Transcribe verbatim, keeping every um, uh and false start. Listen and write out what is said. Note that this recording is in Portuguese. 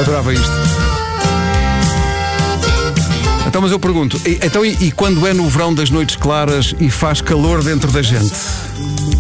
Adorava isto. Então, mas eu pergunto, e, então, e, e quando é no verão das noites claras e faz calor dentro da gente?